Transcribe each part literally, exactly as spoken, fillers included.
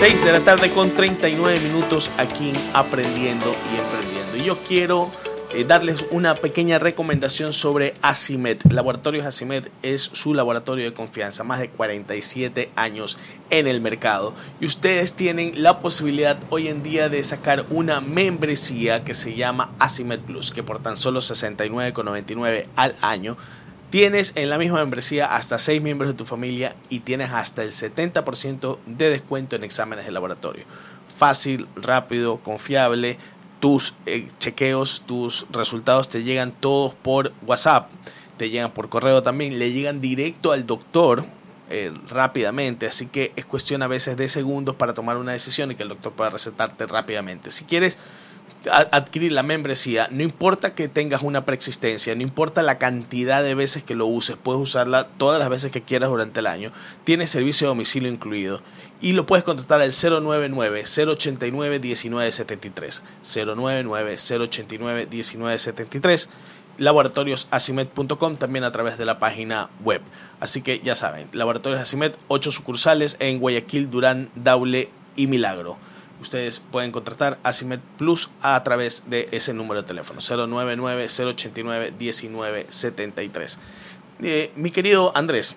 seis de la tarde con treinta y nueve minutos aquí en Aprendiendo y Emprendiendo. Y yo quiero eh, darles una pequeña recomendación sobre Acimet. Laboratorios Acimet es su laboratorio de confianza, más de cuarenta y siete años en el mercado. Y ustedes tienen la posibilidad hoy en día de sacar una membresía que se llama Acimet Plus, que por tan solo sesenta y nueve con noventa y nueve al año tienes en la misma membresía hasta seis miembros de tu familia y tienes hasta el setenta por ciento de descuento en exámenes de laboratorio. Fácil, rápido, confiable. Tus eh, chequeos, tus resultados te llegan todos por WhatsApp, te llegan por correo también, le llegan directo al doctor eh, rápidamente. Así que es cuestión a veces de segundos para tomar una decisión y que el doctor pueda recetarte rápidamente. Si quieres adquirir la membresía, no importa que tengas una preexistencia, no importa la cantidad de veces que lo uses, puedes usarla todas las veces que quieras durante el año. Tiene servicio de domicilio incluido y lo puedes contratar al cero nueve nueve, cero ochenta y nueve, diecinueve setenta y tres, cero nueve nueve, cero ochenta y nueve, diecinueve setenta y tres, laboratorios acimet punto com, también a través de la página web. Así que ya saben, Laboratorios Acimet, ocho sucursales en Guayaquil, Durán, Daule y Milagro. Ustedes pueden contratar Acimet Plus a través de ese número de teléfono, cero nueve nueve, cero ochenta y nueve, diecinueve setenta y tres. Eh, mi querido Andrés,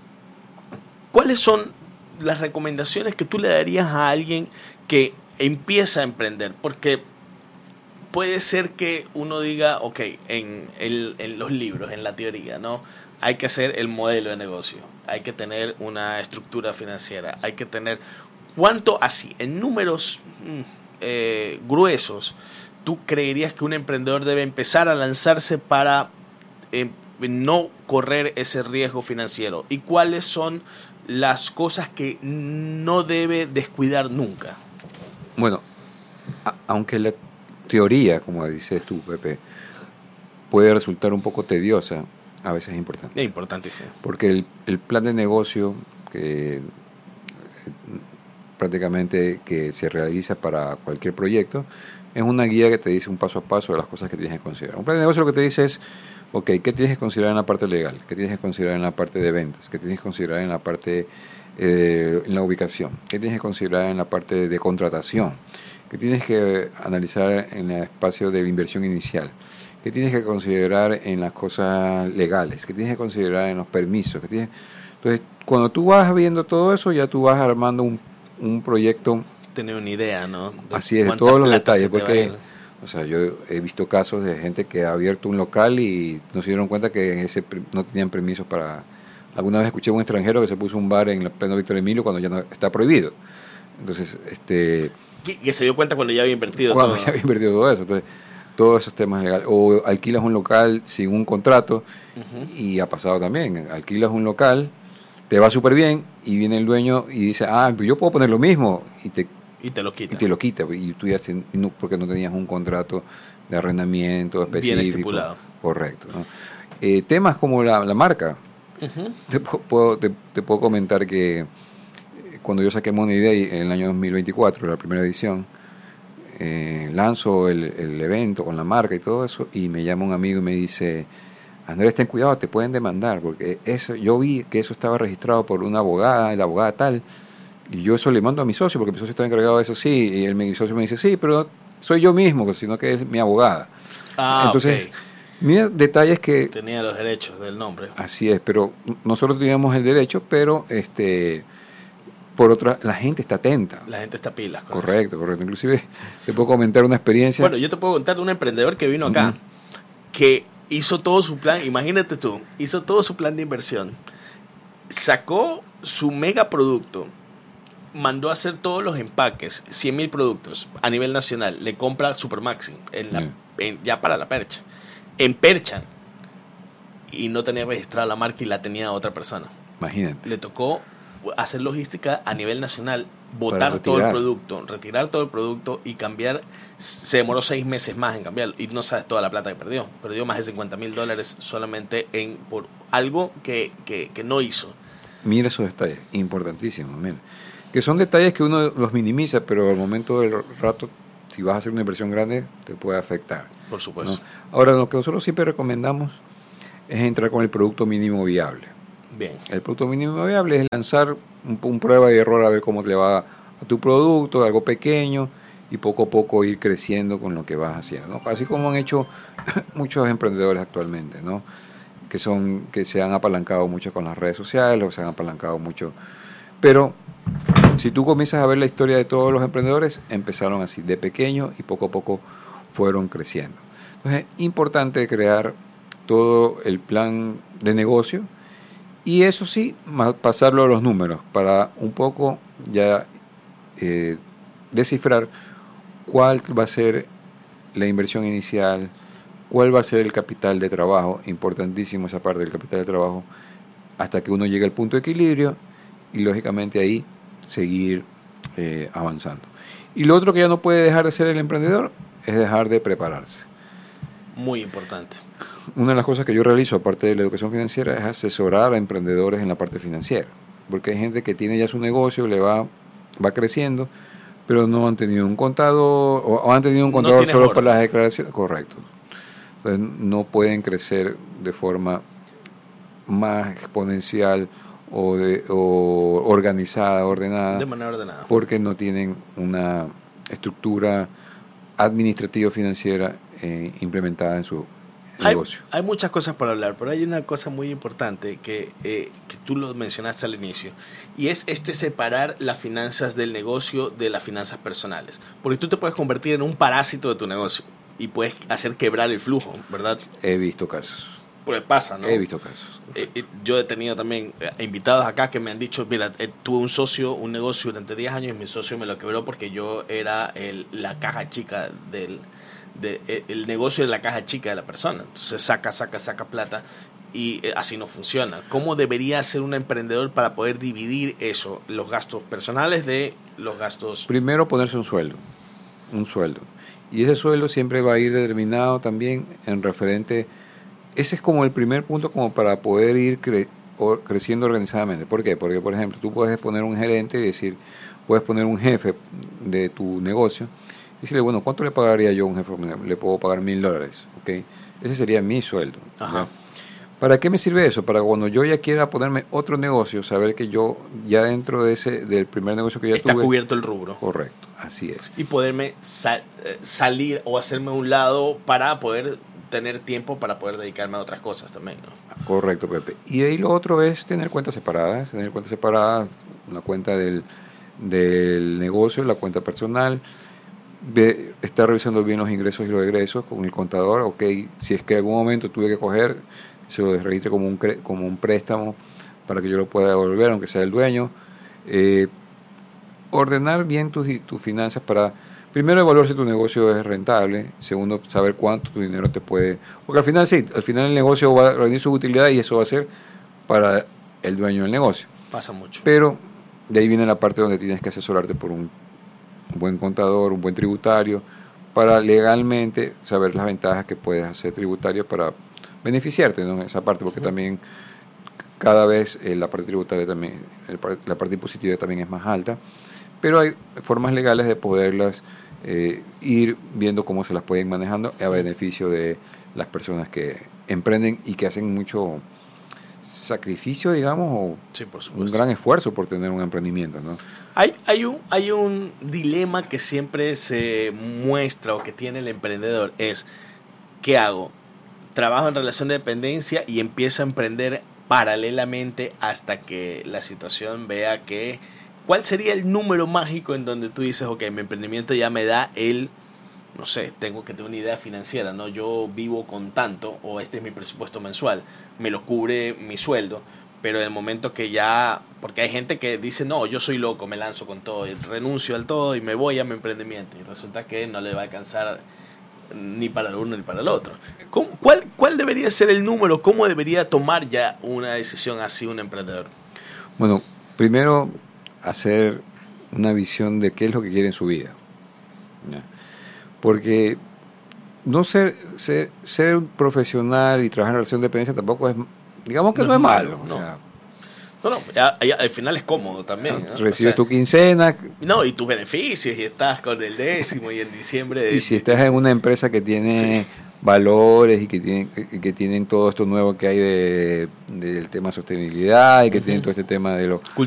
¿cuáles son las recomendaciones que tú le darías a alguien que empieza a emprender? Porque puede ser que uno diga, ok, en, el, en los libros, en la teoría, ¿no? Hay que hacer el modelo de negocio, hay que tener una estructura financiera, hay que tener... ¿Cuánto así, en números eh, gruesos, tú creerías que un emprendedor debe empezar a lanzarse para eh, no correr ese riesgo financiero? ¿Y cuáles son las cosas que no debe descuidar nunca? Bueno, a, aunque la teoría, como dices tú, Pepe, puede resultar un poco tediosa, a veces es importante. Es importantísimo. Porque el, el plan de negocio que... prácticamente que se realiza para cualquier proyecto, es una guía que te dice un paso a paso de las cosas que tienes que considerar. Un plan de negocio lo que te dice es, ok, ¿qué tienes que considerar en la parte legal? ¿Qué tienes que considerar en la parte de ventas? ¿Qué tienes que considerar en la parte eh, en la ubicación? ¿Qué tienes que considerar en la parte de contratación? ¿Qué tienes que analizar en el espacio de inversión inicial? ¿Qué tienes que considerar en las cosas legales? ¿Qué tienes que considerar en los permisos? ¿Qué tienes? Entonces, cuando tú vas viendo todo eso, ya tú vas armando un un proyecto, tener una idea, ¿no? De así es, de todos los detalles, porque, o sea, yo he visto casos de gente que ha abierto un local y no se dieron cuenta que ese no tenían permisos para. Alguna vez escuché a un extranjero que se puso un bar en el pleno Víctor Emilio cuando ya no está prohibido. Entonces, este. Que, que se dio cuenta cuando ya había invertido cuando todo. ya había invertido todo eso. Entonces, todos esos temas legales. O alquilas un local sin un contrato, uh-huh. Y ha pasado también. Alquilas un local, te va súper bien y viene el dueño y dice, ah, pues yo puedo poner lo mismo y te, y te lo quita. Y te lo quita, y tú ya no, porque no tenías un contrato de arrendamiento específico. Bien estipulado. Correcto, ¿no? Eh, temas como la, la marca. Uh-huh. Te, puedo, te, te puedo comentar que cuando yo saqué Money Day en el año dos mil veinticuatro, la primera edición, eh, lanzo el, el evento con la marca y todo eso, y me llama un amigo y me dice... Andrés, ten cuidado, te pueden demandar, porque eso, yo vi que eso estaba registrado por una abogada, la abogada tal, y yo eso le mando a mi socio, porque mi socio está encargado de eso, sí, y el, mi socio me dice, sí, pero soy yo mismo, sino que es mi abogada. Ah, entonces, okay. Mira, detalles que... Tenía los derechos del nombre. Así es, pero nosotros teníamos el derecho, pero este por otra, la gente está atenta. La gente está pilas con Correcto, eso. correcto. Inclusive, te puedo comentar una experiencia. Bueno, yo te puedo contar de un emprendedor que vino acá, uh-huh. que... hizo todo su plan, imagínate tú, hizo todo su plan de inversión, sacó su mega producto, mandó a hacer todos los empaques, cien mil productos a nivel nacional, le compra Supermaxi, en la, mm. en, ya para la percha, en Perchan, y no tenía registrada la marca y la tenía otra persona. Imagínate. Le tocó hacer logística a nivel nacional, botar todo el producto, retirar todo el producto y cambiar. Se demoró seis meses más en cambiarlo y no sabes toda la plata que perdió. Perdió más de cincuenta mil dólares solamente en por algo que, que, que no hizo. Mira esos detalles, importantísimos. Mira. Que son detalles que uno los minimiza, pero al momento del rato, si vas a hacer una inversión grande, te puede afectar. Por supuesto. ¿No? Ahora, lo que nosotros siempre recomendamos es entrar con el producto mínimo viable. Bien. El producto mínimo viable es lanzar un, un prueba y error a ver cómo te va a tu producto, algo pequeño, y poco a poco ir creciendo con lo que vas haciendo, ¿no? Así como han hecho muchos emprendedores actualmente, ¿no? Que son, que se han apalancado mucho con las redes sociales, o se han apalancado mucho. Pero si tú comienzas a ver la historia de todos los emprendedores, empezaron así, de pequeño, y poco a poco fueron creciendo. Entonces, es importante crear todo el plan de negocio, y eso sí, pasarlo a los números, para un poco ya eh, descifrar cuál va a ser la inversión inicial, cuál va a ser el capital de trabajo, importantísimo esa parte del capital de trabajo, hasta que uno llegue al punto de equilibrio, y lógicamente ahí seguir eh, avanzando. Y lo otro que ya no puede dejar de ser el emprendedor es dejar de prepararse. Muy importante. Una de las cosas que yo realizo, aparte de la educación financiera, es asesorar a emprendedores en la parte financiera, porque hay gente que tiene ya su negocio, le va, va creciendo, pero no han tenido un contador, o han tenido un contador no solo orden para las declaraciones. Correcto. Entonces no pueden crecer de forma más exponencial o, de, o organizada, ordenada, de manera ordenada, porque no tienen una estructura administrativa financiera eh, implementada en su hay, negocio. Hay muchas cosas para hablar, pero hay una cosa muy importante que, eh, que tú lo mencionaste al inicio, y es este separar las finanzas del negocio de las finanzas personales, porque tú te puedes convertir en un parásito de tu negocio y puedes hacer quebrar el flujo, ¿verdad? He visto casos. Pues pasa, ¿no? He visto casos. Eh, eh, yo he tenido también eh, invitados acá que me han dicho, mira, eh, tuve un socio, un negocio durante diez años, y mi socio me lo quebró porque yo era el, la caja chica del de, eh, el negocio de la caja chica de la persona. Entonces saca, saca, saca plata, y eh, así no funciona. ¿Cómo debería ser un emprendedor para poder dividir eso, los gastos personales de los gastos? Primero, ponerse un sueldo, un sueldo. Y ese sueldo siempre va a ir determinado también en referente. Ese es como el primer punto como para poder ir cre- o creciendo organizadamente. ¿Por qué? Porque, por ejemplo, tú puedes poner un gerente y decir, puedes poner un jefe de tu negocio y decirle, bueno, ¿cuánto le pagaría yo a un jefe? Le puedo pagar mil dólares, ¿ok? Ese sería mi sueldo. Ajá. ¿Para qué me sirve eso? Para cuando yo ya quiera ponerme otro negocio, saber que yo ya dentro de ese del primer negocio que ya está tuve... Está cubierto el rubro. Correcto, así es. Y poderme sal, salir o hacerme a un lado para poder tener tiempo para poder dedicarme a otras cosas también, ¿no? Correcto, Pepe. Y ahí lo otro es tener cuentas separadas, tener cuentas separadas, una cuenta del, del negocio, la cuenta personal, de estar revisando bien los ingresos y los egresos con el contador. Ok, si es que en algún momento tuve que coger, se lo registre como un, cre- como un préstamo para que yo lo pueda devolver, aunque sea el dueño. Eh, ordenar bien tus, tus finanzas para... Primero, evaluar si tu negocio es rentable. Segundo, saber cuánto tu dinero te puede... Porque al final sí, al final el negocio va a rendir su utilidad y eso va a ser para el dueño del negocio. Pasa mucho. Pero de ahí viene la parte donde tienes que asesorarte por un buen contador, un buen tributario, para legalmente saber las ventajas que puedes hacer tributario para beneficiarte, ¿no? Esa parte, porque uh-huh. también cada vez eh, la parte tributaria también, el, la parte impositiva también es más alta, pero hay formas legales de poderlas Eh, ir viendo cómo se las pueden ir manejando a beneficio de las personas que emprenden y que hacen mucho sacrificio, digamos, o sí, por un gran esfuerzo por tener un emprendimiento, ¿no? Hay, hay, un, hay un dilema que siempre se muestra o que tiene el emprendedor, es ¿qué hago? Trabajo en relación de dependencia y empiezo a emprender paralelamente hasta que la situación vea que... ¿Cuál sería el número mágico en donde tú dices, ok, mi emprendimiento ya me da el, no sé, tengo que tener una idea financiera, ¿no? Yo vivo con tanto, o este es mi presupuesto mensual, me lo cubre mi sueldo, pero en el momento que ya, porque hay gente que dice, no, yo soy loco, me lanzo con todo, y renuncio al todo y me voy a mi emprendimiento, y resulta que no le va a alcanzar ni para el uno ni para el otro. ¿Cómo, cuál, ¿Cuál debería ser el número? ¿Cómo debería tomar ya una decisión así un emprendedor? Bueno, primero... hacer una visión de qué es lo que quiere en su vida, ¿ya? Porque no ser, ser ser un profesional y trabajar en relación de dependencia tampoco es, digamos que no, no es malo, malo no. O sea, no, no, ya, ya, al final es cómodo también, ¿no? Recibes o sea, tu quincena. No, y tus beneficios, y estás con el décimo y en diciembre... De, y si estás en una empresa que tiene sí. valores y que tienen, que tienen todo esto nuevo que hay de, del tema sostenibilidad y que uh-huh. tienen todo este tema de los